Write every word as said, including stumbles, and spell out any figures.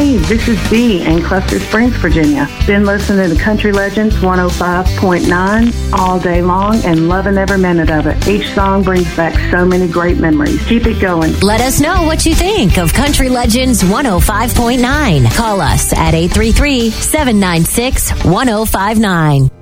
Hey, this is Dee in Cluster Springs, Virginia. Been listening to Country Legends one oh five point nine all day long and loving every minute of it. Each song brings back so many great memories. Keep it going. Let us know what you think of Country Legends one oh five point nine. Call us at eight three three, seven nine six, one oh five nine.